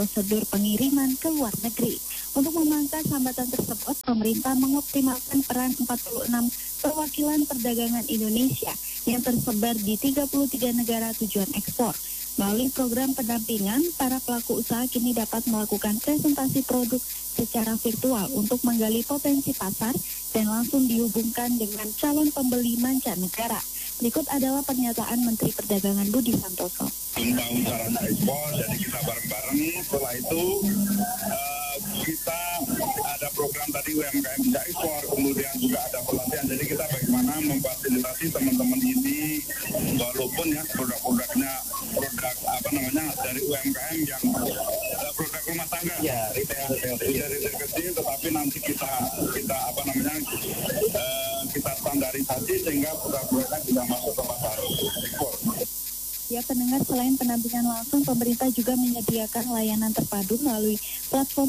prosedur pengiriman ke luar negeri. Untuk memangkas hambatan tersebut, pemerintah mengoptimalkan peran 46 perwakilan perdagangan Indonesia yang tersebar di 33 negara tujuan ekspor. Melalui program pendampingan, para pelaku usaha kini dapat melakukan presentasi produk secara virtual untuk menggali potensi pasar dan langsung dihubungkan dengan calon pembeli mancanegara. Berikut adalah pernyataan Menteri Perdagangan Budi Santoso. Tahu caranya ekspor, jadi kita bareng-bareng. Setelah itu kita ada program tadi UMKM bisa ekspor, kemudian juga ada pelatihan. Jadi kita bagaimana memfasilitasi teman-teman ini, walaupun ya produk-produknya dari UMKM yang produk rumah tangga, ya retail kecil, tetapi nanti kita standarisasi sehingga produk-produknya bisa masuk ke pasar ekspor. Ya, pendengar, selain pendampingan langsung, pemerintah juga menyediakan layanan terpadu melalui platform